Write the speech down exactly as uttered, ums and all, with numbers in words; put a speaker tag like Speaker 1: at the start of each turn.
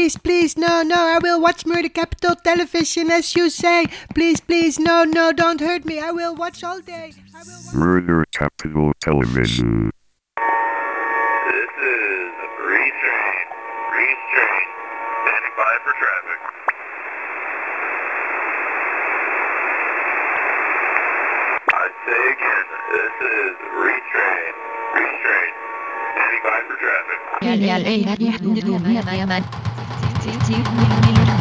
Speaker 1: please, please, no, no, I will watch Murder Capital Television as you say. Please, please, no, no, don't hurt me. I will watch all day. I will watch-
Speaker 2: Murder Capital Television.
Speaker 3: This is Restrain. Restrain. Standing by for traffic. I say again, this is Restrain. Restrain. Standing by for traffic.
Speaker 4: Ja, ja, ja, ja, ja, ja, ja, ja, ja, ja, ja, ja, ja, ja, ja, ja,